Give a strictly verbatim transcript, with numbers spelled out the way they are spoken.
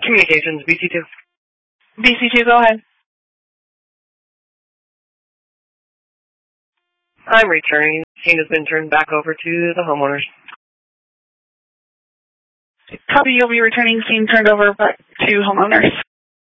Communications, B C two. B C two, go ahead. I'm returning. Scene has been turned back over to the homeowners. Copy, you'll be returning scene turned over back to homeowners.